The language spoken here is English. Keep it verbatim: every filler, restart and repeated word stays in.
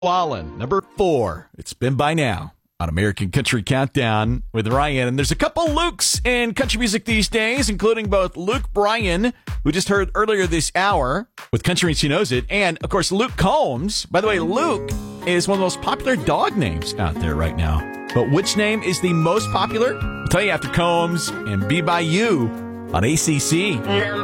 Wallen, number four. It's been by now on American Country Countdown with Ryan. And there's a couple Lukes in country music these days, including both Luke Bryan, who just heard earlier this hour with Country and She Knows It, and, of course, Luke Combs. By the way, Luke is one of the most popular dog names out there right now. But which name is the most popular? I'll tell you after Combs and Be By You on A C C.